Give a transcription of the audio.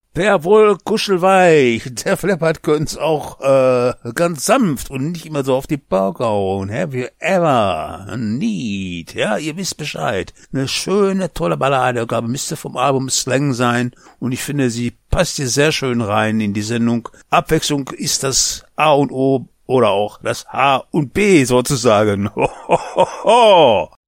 Wer wohl kuschelweich, der flappert können's auch ganz sanft und nicht immer so auf die Pauke hauen. Have you ever need? Ja, ihr wisst Bescheid. Eine schöne, tolle Ballade, glaube müsste vom Album Slang sein. Und ich finde, sie passt hier sehr schön rein in die Sendung. Abwechslung ist das A und O oder auch das H und B sozusagen. Ho, ho, ho, ho.